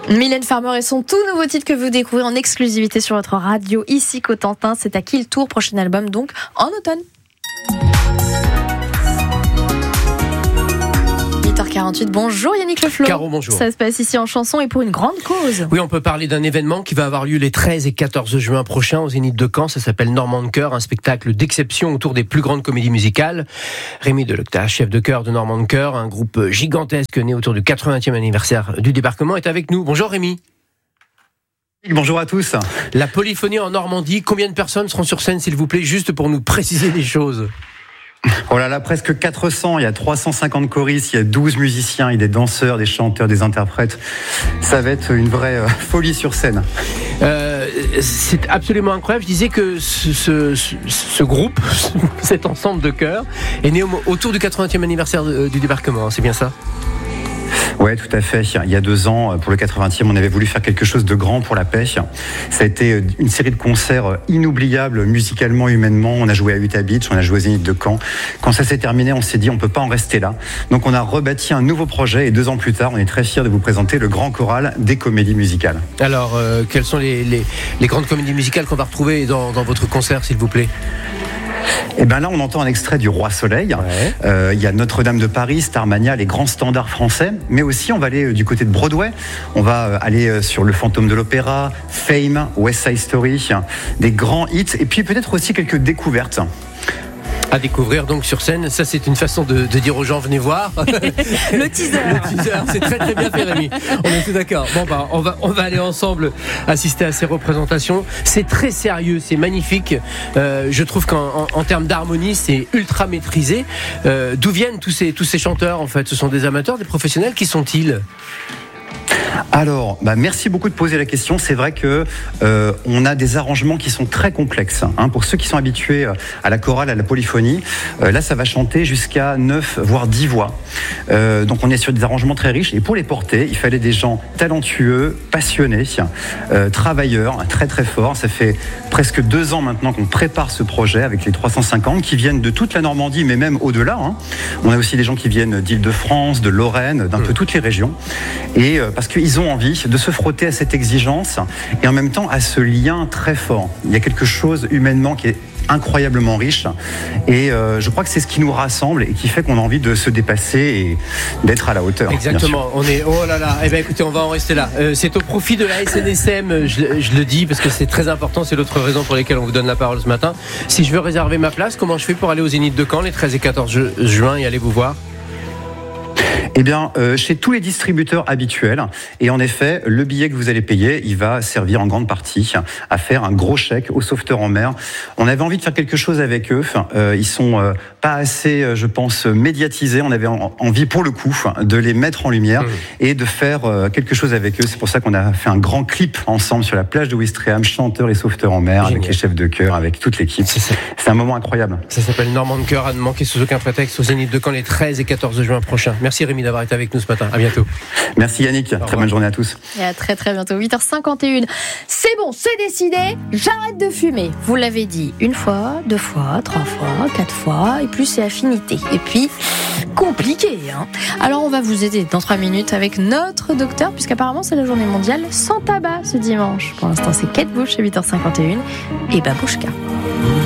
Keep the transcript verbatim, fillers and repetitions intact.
Mylène Farmer et son tout nouveau titre que vous découvrez en exclusivité sur votre radio ici Cotentin. C'est à qui le tour, prochain album donc en automne. huit heures quarante-huit, bonjour Yannick Le Flot. Caro, bonjour. Ça se passe ici en chanson et pour une grande cause. Oui, on peut parler d'un événement qui va avoir lieu les treize et quatorze juin prochains au Zénith de Caen. Ça s'appelle Normand de Chœur, un spectacle d'exception autour des plus grandes comédies musicales. Rémi Delecta, chef de chœur de Normand de Chœur, un groupe gigantesque né autour du quatre-vingtième anniversaire du débarquement, est avec nous. Bonjour Rémi. Bonjour à tous. La polyphonie en Normandie, combien de personnes seront sur scène s'il vous plaît, juste pour nous préciser les choses? Oh là là, presque quatre cents, il y a trois cent cinquante choristes, il y a douze musiciens, il y a des danseurs, des chanteurs, des interprètes. Ça va être une vraie euh, folie sur scène. Euh, c'est absolument incroyable. Je disais que ce, ce, ce groupe, cet ensemble de chœurs, est né au, autour du quatre-vingtième anniversaire du débarquement, c'est bien ça? Ouais, tout à fait. Il y a deux ans, pour le quatre-vingtième, on avait voulu faire quelque chose de grand pour la paix. Ça a été une série de concerts inoubliables, musicalement, humainement. On a joué à Utah Beach, on a joué au Zénith de Caen. Quand ça s'est terminé, on s'est dit, on peut pas en rester là. Donc on a rebâti un nouveau projet et deux ans plus tard, on est très fiers de vous présenter le grand choral des comédies musicales. Alors, euh, quelles sont les, les, les grandes comédies musicales qu'on va retrouver dans, dans votre concert, s'il vous plaît? Et bien là, on entend un extrait du Roi Soleil. Ouais. Euh, il y a Notre-Dame de Paris, Starmania, les grands standards français. Mais aussi, on va aller du côté de Broadway. On va aller sur Le Fantôme de l'Opéra, Fame, West Side Story, des grands hits. Et puis peut-être aussi quelques découvertes. À découvrir donc sur scène, ça c'est une façon de, de dire aux gens venez voir. Le teaser. Le teaser, c'est très très bien fait Rémi. On est tous d'accord. Bon bah on va on va aller ensemble assister à ces représentations. C'est très sérieux, c'est magnifique. Euh, je trouve qu'en en, en termes d'harmonie, c'est ultra maîtrisé. Euh, d'où viennent tous ces tous ces chanteurs en fait? Ce sont des amateurs, des professionnels? Qui sont-ils? Alors, bah merci beaucoup de poser la question. C'est vrai que euh, on a des arrangements qui sont très complexes. Hein, pour ceux qui sont habitués à la chorale, à la polyphonie, euh, là, ça va chanter jusqu'à neuf, voire dix voix. Euh, donc, on est sur des arrangements très riches. Et pour les porter, il fallait des gens talentueux, passionnés, euh, travailleurs, très très forts. Ça fait presque deux ans maintenant qu'on prépare ce projet avec les trois cent cinquante qui viennent de toute la Normandie, mais même au-delà. Hein. On a aussi des gens qui viennent d'Île-de-France, de Lorraine, d'un mmh. peu toutes les régions. Et euh, parce qu'ils ont envie de se frotter à cette exigence et en même temps à ce lien très fort. Il y a quelque chose humainement qui est incroyablement riche et euh, je crois que c'est ce qui nous rassemble et qui fait qu'on a envie de se dépasser et d'être à la hauteur. Exactement, on est, oh là là, eh bien écoutez, on va en rester là. Euh, c'est au profit de la S N S M, je, je le dis parce que c'est très important, c'est l'autre raison pour laquelle on vous donne la parole ce matin. Si je veux réserver ma place, comment je fais pour aller au Zénith de Caen les treize et quatorze juin et aller vous voir? Eh bien, euh, chez tous les distributeurs habituels. Et en effet, le billet que vous allez payer, il va servir en grande partie à faire un gros chèque aux sauveteurs en mer. On avait envie de faire quelque chose avec eux. Euh, ils sont euh, pas assez, je pense, médiatisés. On avait en, envie, pour le coup, de les mettre en lumière mmh. et de faire euh, quelque chose avec eux. C'est pour ça qu'on a fait un grand clip ensemble sur la plage de Ouistreham, chanteurs et sauveteurs en mer, Génial. Avec les chefs de chœur, avec toute l'équipe. C'est, C'est un moment incroyable. Ça s'appelle Normand de Chœur, à ne manquer sous aucun prétexte au Zénith de Caen les treize et quatorze juin prochains. Merci Rémi d'avoir été avec nous ce matin. À bientôt. Merci Yannick. Très bonne journée à tous. Et à très très bientôt. huit heures cinquante et une. C'est bon, c'est décidé. J'arrête de fumer. Vous l'avez dit une fois, deux fois, trois fois, quatre fois. Et plus c'est affinité. Et puis, compliqué. Hein. Alors on va vous aider dans trois minutes avec notre docteur, puisqu'apparemment c'est la journée mondiale sans tabac ce dimanche. Pour l'instant c'est Kate Bush à huit heures cinquante et une et Babouchka.